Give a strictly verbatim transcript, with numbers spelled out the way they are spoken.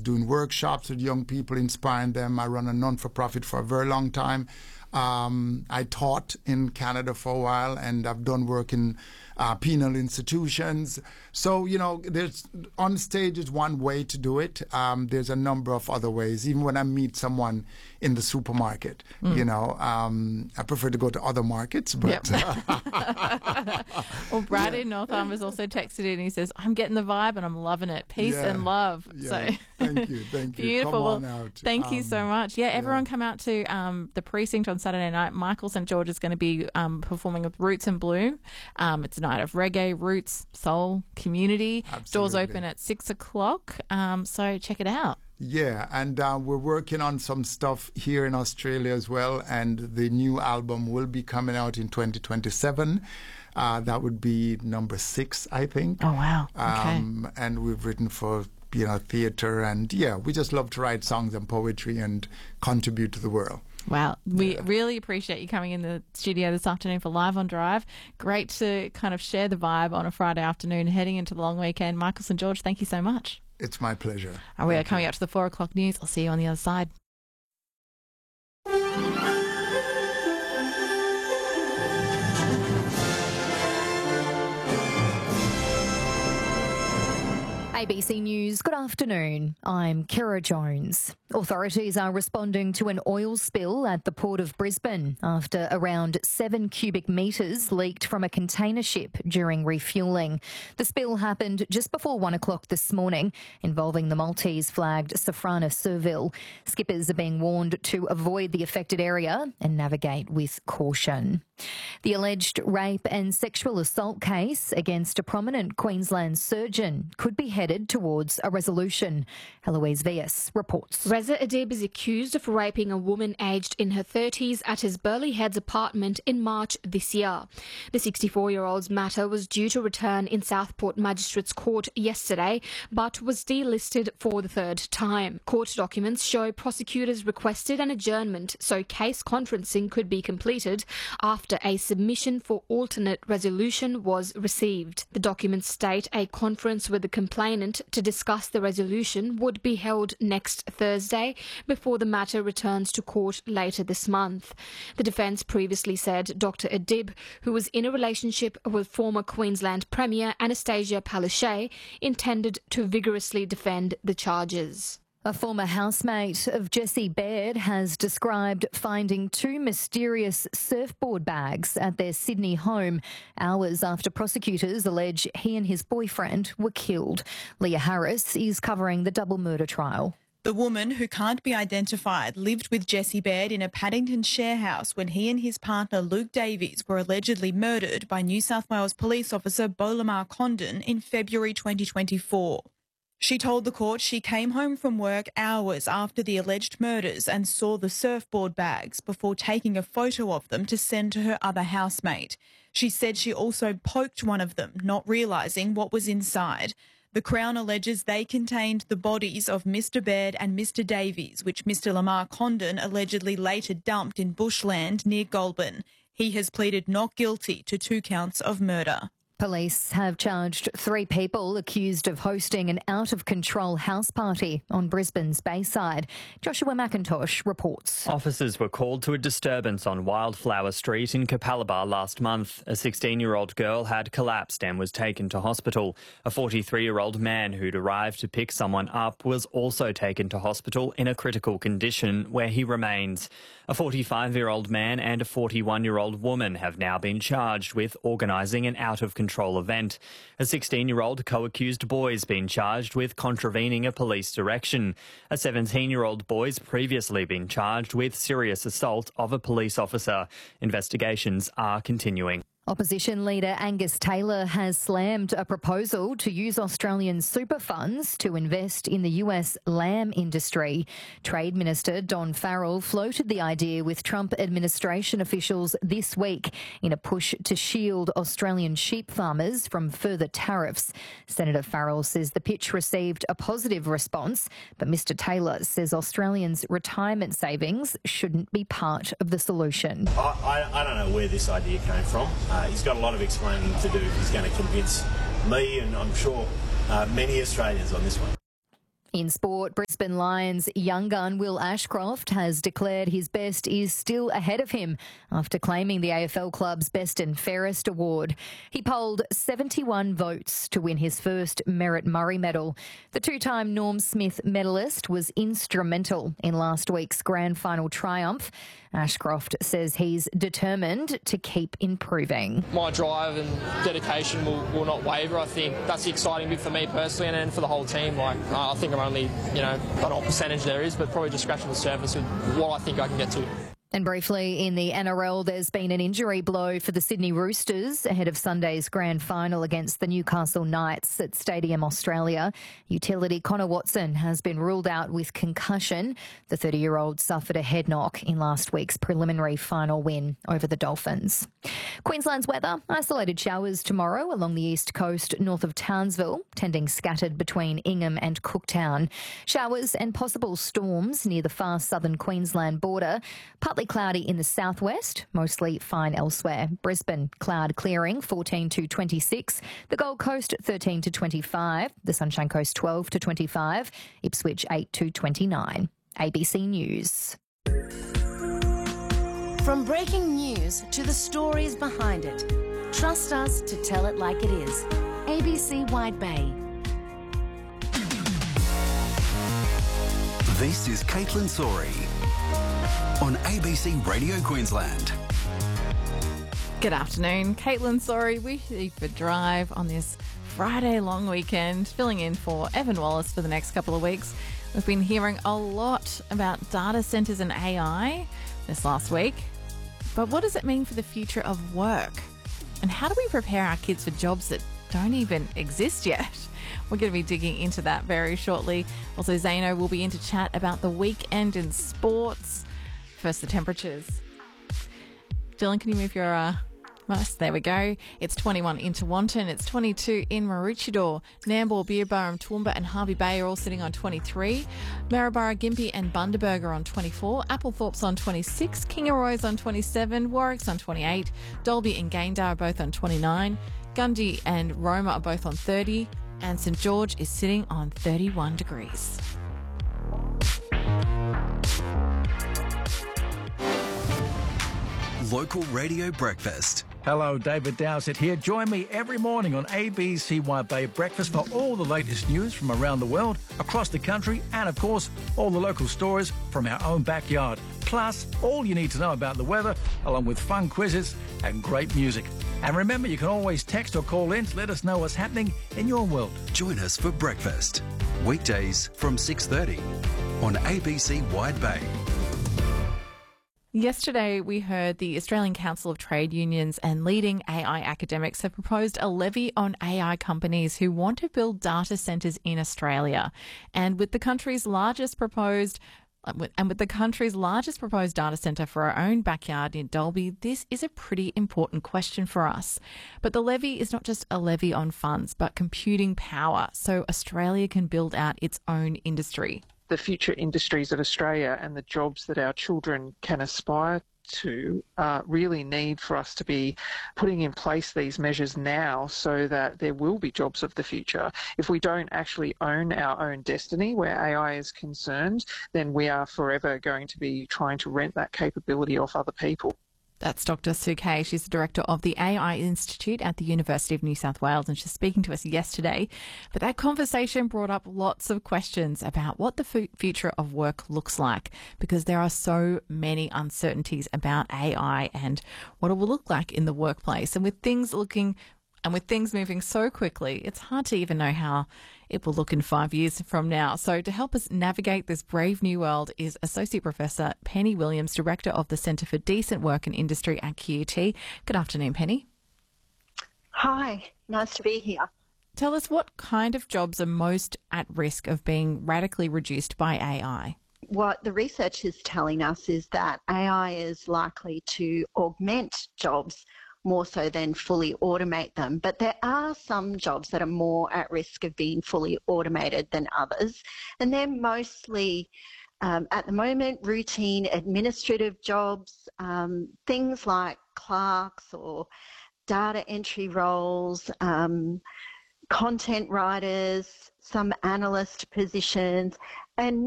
doing workshops with young people, inspiring them. I run a non-for-profit for a very long time. Um, I taught in Canada for a while, and I've done work in uh, penal institutions. So, you know, there's on stage is one way to do it. Um, there's a number of other ways. Even when I meet someone in the supermarket, mm. you know, um, I prefer to go to other markets. But yep. Well, Brad yeah. in Northam has also texted in. He says, "I'm getting the vibe and I'm loving it. Peace yeah. and love." Yeah. So thank you, thank you. Beautiful. Come on out. Thank um, you so much. Yeah, everyone yeah. come out to um, the precinct on Saturday night. Michael Saint George is going to be um, performing with Roots and Bloom. Um, it's a night of reggae, roots, soul, community. Absolutely. Doors open at six o'clock. Um, so check it out. Yeah, and uh, we're working on some stuff here in Australia as well, and the new album will be coming out in twenty twenty-seven. Uh, that would be number six, I think. Oh, wow. Okay. Um, and we've written for, you know, theatre, and yeah, we just love to write songs and poetry and contribute to the world. Wow. We yeah. really appreciate you coming in the studio this afternoon for Live on Drive. Great to kind of share the vibe on a Friday afternoon heading into the long weekend. Michael Saint George, thank you so much. It's my pleasure. And we are coming up to the four o'clock news. I'll see you on the other side. A B C News, good afternoon. I'm Kira Jones. Authorities are responding to an oil spill at the Port of Brisbane after around seven cubic metres leaked from a container ship during refuelling. The spill happened just before one o'clock this morning, involving the Maltese-flagged Safrana Serville. Skippers are being warned to avoid the affected area and navigate with caution. The alleged rape and sexual assault case against a prominent Queensland surgeon could be headed towards a resolution. Eloise Vias reports. Reza Adib is accused of raping a woman aged in her thirties at his Burleigh Heads apartment in March this year. The sixty-four-year-old's matter was due to return in Southport Magistrates Court yesterday, but was delisted for the third time. Court documents show prosecutors requested an adjournment so case conferencing could be completed after a submission for alternate resolution was received. The documents state a conference with the complainant to discuss the resolution would be held next Thursday before the matter returns to court later this month. The defence previously said Doctor Adib, who was in a relationship with former Queensland Premier Anastasia Palaszczuk, intended to vigorously defend the charges. A former housemate of Jessie Baird has described finding two mysterious surfboard bags at their Sydney home hours after prosecutors allege he and his boyfriend were killed. Leah Harris is covering the double murder trial. The woman, who can't be identified, lived with Jessie Baird in a Paddington share house when he and his partner Luke Davies were allegedly murdered by New South Wales police officer Bolamar Condon in February twenty twenty-four. She told the court she came home from work hours after the alleged murders and saw the surfboard bags before taking a photo of them to send to her other housemate. She said she also poked one of them, not realising what was inside. The Crown alleges they contained the bodies of Mister Baird and Mister Davies, which Mister Lamar Condon allegedly later dumped in bushland near Goulburn. He has pleaded not guilty to two counts of murder. Police have charged three people accused of hosting an out-of-control house party on Brisbane's Bayside. Joshua McIntosh reports. Officers were called to a disturbance on Wildflower Street in Capalaba last month. A sixteen-year-old girl had collapsed and was taken to hospital. A forty-three-year-old man who'd arrived to pick someone up was also taken to hospital in a critical condition, where he remains. A forty-five-year-old man and a forty-one-year-old woman have now been charged with organising an out-of-control control event. A sixteen-year-old co-accused boy's been charged with contravening a police direction. A seventeen-year-old boy's previously been charged with serious assault of a police officer. Investigations are continuing. Opposition leader Angus Taylor has slammed a proposal to use Australian super funds to invest in the U S lamb industry. Trade Minister Don Farrell floated the idea with Trump administration officials this week in a push to shield Australian sheep farmers from further tariffs. Senator Farrell says the pitch received a positive response, but Mister Taylor says Australians' retirement savings shouldn't be part of the solution. I, I, I don't know where this idea came from. Uh, he's got a lot of explaining to do if he's going to convince me and I'm sure uh, many Australians on this one. In sport, Brisbane Lions young gun Will Ashcroft has declared his best is still ahead of him after claiming the A F L club's Best and Fairest award. He polled seventy-one votes to win his first Merit Murray medal. The two-time Norm Smith medalist was instrumental in last week's grand final triumph. Ashcroft says he's determined to keep improving. My drive and dedication will, will not waver. I think that's the exciting bit for me personally and then for the whole team. Like I think I'm only, you know, I don't know what percentage there is, but probably just scratching the surface with what I think I can get to. And briefly, in the N R L, there's been an injury blow for the Sydney Roosters ahead of Sunday's grand final against the Newcastle Knights at Stadium Australia. Utility Connor Watson has been ruled out with concussion. The thirty-year-old suffered a head knock in last week's preliminary final win over the Dolphins. Queensland's weather, isolated showers tomorrow along the east coast north of Townsville, tending scattered between Ingham and Cooktown. Showers and possible storms near the far southern Queensland border. Partly cloudy in the southwest, mostly fine elsewhere. Brisbane, cloud clearing, fourteen to twenty-six. The Gold Coast, thirteen to twenty-five. The Sunshine Coast, twelve to twenty-five. Ipswich, eight to twenty-nine. A B C News. From breaking news to the stories behind it, trust us to tell it like it is. A B C Wide Bay. This is Caitlin Sori on A B C Radio Queensland. Good afternoon, Caitlin Sori with you for Drive on this Friday long weekend, filling in for Evan Wallace for the next couple of weeks. We've been hearing a lot about data centres and A I this last week, but what does it mean for the future of work? And how do we prepare our kids for jobs that don't even exist yet? We're going to be digging into that very shortly. Also, Zaino will be in to chat about the weekend in sports. First, the temperatures. Dylan, can you move your uh, mouse? There we go. It's twenty-one in Tewantin. It's twenty-two in Maroochydore. Nambour, Beerburrum, Toowoomba and Harvey Bay are all sitting on twenty-three. Maryborough, Gympie and Bundaberg are on twenty-four. Applethorpe's on twenty-six. Kingaroy's on twenty-seven. Warwick's on twenty-eight. Dalby and Gayndah are both on twenty-nine. Gundy and Roma are both on thirty. And St George is sitting on thirty-one degrees. Local Radio Breakfast. Hello, David Dowsett here. Join me every morning on A B C Wide Bay Breakfast for all the latest news from around the world, across the country, and of course, all the local stories from our own backyard. Plus, all you need to know about the weather, along with fun quizzes and great music. And remember, you can always text or call in to let us know what's happening in your world. Join us for breakfast. Weekdays from six thirty on A B C Wide Bay. Yesterday, we heard the Australian Council of Trade Unions and leading A I academics have proposed a levy on A I companies who want to build data centres in Australia. And with the country's largest proposed And with the country's largest proposed data centre for our own backyard in Dalby, this is a pretty important question for us. But the levy is not just a levy on funds, but computing power, so Australia can build out its own industry. The future industries of Australia and the jobs that our children can aspire to uh, really need for us to be putting in place these measures now so that there will be jobs of the future. If we don't actually own our own destiny where A I is concerned, then we are forever going to be trying to rent that capability off other people. That's Doctor Sue Kay. She's the director of the A I Institute at the University of New South Wales, and she's speaking to us yesterday. But that conversation brought up lots of questions about what the f- future of work looks like, because there are so many uncertainties about A I and what it will look like in the workplace. And with things looking And with things moving so quickly, it's hard to even know how it will look in five years from now. So to help us navigate this brave new world is Associate Professor Penny Williams, Director of the Centre for Decent Work and Industry at Q U T. Good afternoon, Penny. Hi, nice to be here. Tell us, what kind of jobs are most at risk of being radically reduced by A I? What the research is telling us is that A I is likely to augment jobs more so than fully automate them. But there are some jobs that are more at risk of being fully automated than others. And they're mostly, um, at the moment, routine administrative jobs, um, things like clerks or data entry roles, um, content writers, some analyst positions, and